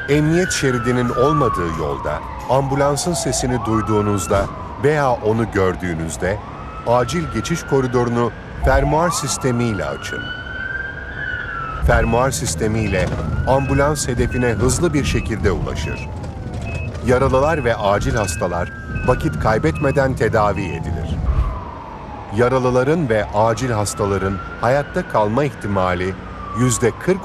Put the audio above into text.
Emniyet şeridinin olmadığı yolda, ambulansın sesini duyduğunuzda veya onu gördüğünüzde, acil geçiş koridorunu fermuar sistemiyle açın. Fermuar sistemiyle ambulans hedefine hızlı bir şekilde ulaşır. Yaralılar ve acil hastalar vakit kaybetmeden tedavi edilir. Yaralıların ve acil hastaların hayatta kalma ihtimali %40